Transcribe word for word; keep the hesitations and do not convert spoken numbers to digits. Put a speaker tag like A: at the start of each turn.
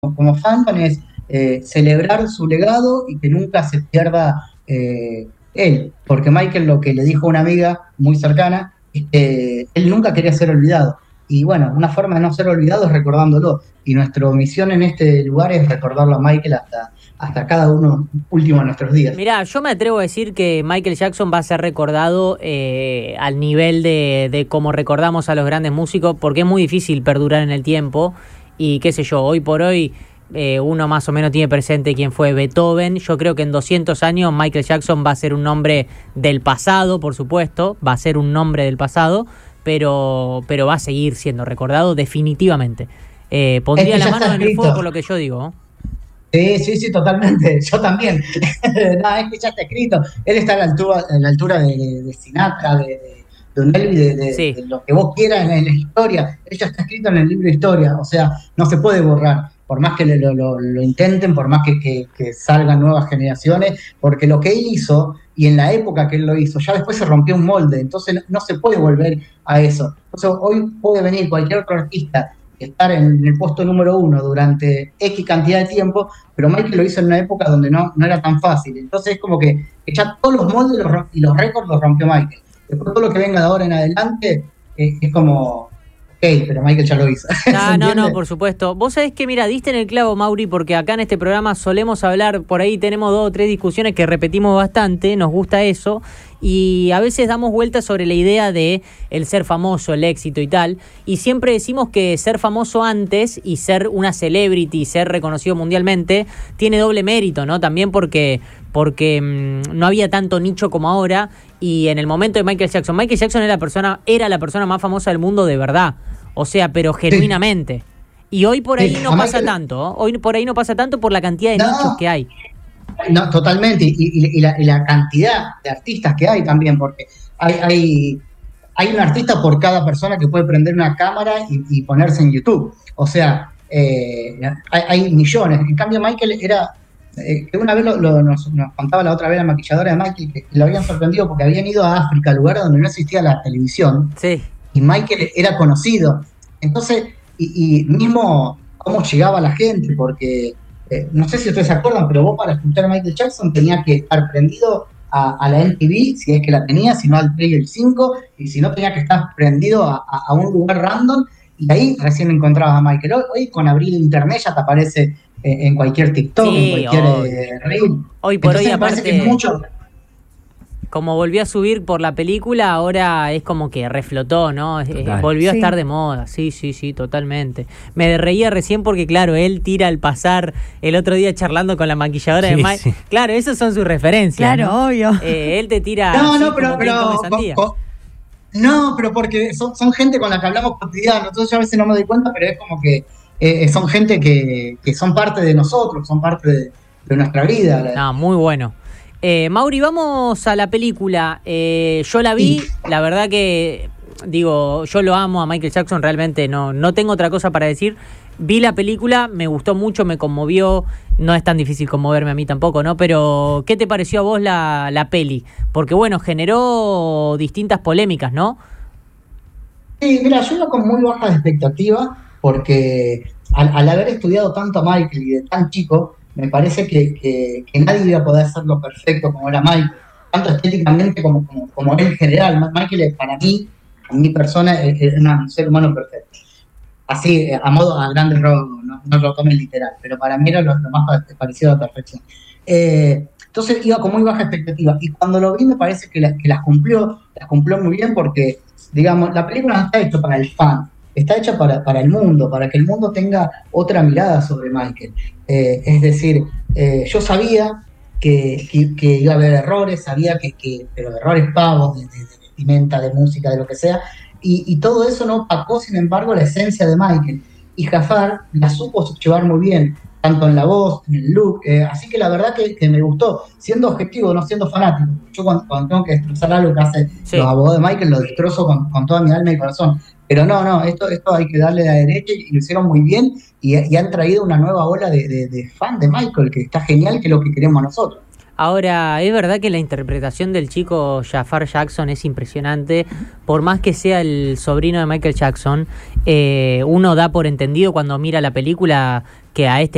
A: como fandom es eh, celebrar su legado y que nunca se pierda eh, él, porque Michael lo que le dijo a una amiga muy cercana es que él nunca quería ser olvidado. Y bueno, una forma de no ser olvidado es recordándolo. Y nuestra misión en este lugar es recordarlo a Michael hasta, hasta cada uno último de nuestros días.
B: Mirá, yo me atrevo a decir que Michael Jackson va a ser recordado eh, al nivel de, de como recordamos a los grandes músicos, porque es muy difícil perdurar en el tiempo. Y qué sé yo, hoy por hoy eh, uno más o menos tiene presente quién fue Beethoven. Yo creo que en doscientos años Michael Jackson va a ser un nombre del pasado, por supuesto, va a ser un nombre del pasado, pero, pero va a seguir siendo recordado definitivamente. Eh, pondría
A: Es que
B: la
A: ya
B: mano
A: está
B: en el
A: escrito.
B: fuego por lo que yo digo, ¿no?
A: Sí, sí, sí, totalmente. Yo también. No, es que ya está escrito. Él está a la altura, a la altura de, de, de Sinatra, de, de, de un Elvis, de, de,
B: Sí.
A: de lo que vos quieras en, en la historia. Él ya está escrito en el libro de historia. O sea, no se puede borrar. Por más que lo, lo, lo intenten, por más que, que, que salgan nuevas generaciones, porque lo que él hizo y en la época que él lo hizo, ya después se rompió un molde. Entonces no, no se puede volver a eso. Entonces hoy puede venir cualquier otro artista estar en el puesto número uno durante X cantidad de tiempo, pero Michael lo hizo en una época donde no, no era tan fácil. Entonces es como que, que ya todos los moldes los, y los récords los rompió Michael. Después todo lo que venga de ahora en adelante eh, es como, ok, pero Michael ya lo hizo.
B: Ah, no, no, por supuesto. Vos sabés que, mira, diste en el clavo, Mauri, porque acá en este programa solemos hablar, por ahí tenemos dos o tres discusiones que repetimos bastante, nos gusta eso, y a veces damos vueltas sobre la idea de el ser famoso, el éxito y tal, y siempre decimos que ser famoso antes y ser una celebrity, ser reconocido mundialmente, tiene doble mérito, ¿no? También porque, porque mmm, no había tanto nicho como ahora, y en el momento de Michael Jackson, Michael Jackson era la persona, era la persona más famosa del mundo de verdad. O sea, pero genuinamente. Sí. Y hoy por ahí sí, no pasa que... tanto, ¿eh? Hoy por ahí no pasa tanto por la cantidad de no, nichos que hay.
A: No, totalmente. Y, y, y, la, y la cantidad de artistas que hay también, porque hay, hay, hay un artista por cada persona que puede prender una cámara y, y ponerse en YouTube. O sea, eh, hay, hay millones. En cambio, Michael era... Eh, que una vez lo, lo, nos, nos contaba la otra vez la maquilladora de Michael, que lo habían sorprendido porque habían ido a África, lugar donde no existía la televisión.
B: Sí.
A: Y Michael era conocido. Entonces, y, y mismo cómo llegaba la gente, porque eh, no sé si ustedes se acuerdan, pero vos para escuchar a Michael Jackson tenías que estar prendido a, a la M T V, si es que la tenías, si no al Play el cinco, y si no tenías que estar prendido a, a, a un lugar random, y ahí recién encontrabas a Michael. Hoy, hoy con abrir internet ya te aparece eh, en cualquier TikTok, sí, en cualquier eh, reel.
B: Hoy por
A: Entonces,
B: hoy, aparte...
A: que es mucho...
B: Como volvió a subir por la película, ahora es como que reflotó, ¿no? Eh, volvió sí. a estar de moda, sí, sí, sí, totalmente. Me reía recién porque, claro, él tira al pasar el otro día charlando con la maquilladora sí, de Mike. Sí. Claro, esas son sus referencias.
C: Claro,
B: ¿no?
C: obvio.
B: Eh, él te tira.
A: No,
B: así
A: no, pero. pero con, con, no, pero porque son, son gente con la que hablamos cotidiano. Entonces yo a veces no me doy cuenta, pero es como que eh, son gente que, que son parte de nosotros, son parte de, de nuestra vida.
B: No, muy bueno. Eh, Mauri, vamos a la película. Eh, yo la vi, la verdad que, digo, yo lo amo a Michael Jackson, realmente no, no tengo otra cosa para decir. Vi la película, me gustó mucho, me conmovió. No es tan difícil conmoverme a mí tampoco, ¿no? Pero, ¿qué te pareció a vos la, la peli? Porque, bueno, generó distintas polémicas, ¿no?
A: Sí, mira, yo iba con muy bajas expectativas, porque al, al haber estudiado tanto a Michael y de tan chico, me parece que, que, que nadie iba a poder hacerlo perfecto como era Michael, tanto estéticamente como, como, como él en general. Michael, para mí, a mi persona, es un ser humano perfecto. Así, a modo, a grandes rasgos, no, no lo tomen literal, pero para mí era lo, lo más parecido a la perfección. Eh, entonces iba con muy baja expectativa, y cuando lo vi me parece que, la, que las cumplió, las cumplió muy bien, porque, digamos, la película no está hecha para el fan, está hecha para, para el mundo, para que el mundo tenga otra mirada sobre Michael. Eh, es decir, eh, yo sabía que, que, que iba a haber errores, sabía que, que pero errores pavos, de, de, de vestimenta, de música, de lo que sea, y, y todo eso no opacó, sin embargo, la esencia de Michael. Y Jafar la supo llevar muy bien, tanto en la voz, en el look, eh, así que la verdad que, que me gustó, siendo objetivo, no siendo fanático. Yo cuando, cuando tengo que destrozar algo que hace sí. los abogados de Michael, lo destrozo con, con toda mi alma y corazón. Pero no, no, esto, esto hay que darle la derecha, y lo hicieron muy bien, y, y han traído una nueva ola de, de, de fan de Michael, que está genial, que es lo que queremos nosotros.
B: Ahora, es verdad que la interpretación del chico Jafar Jackson es impresionante. Por más que sea el sobrino de Michael Jackson, eh, uno da por entendido cuando mira la película que a este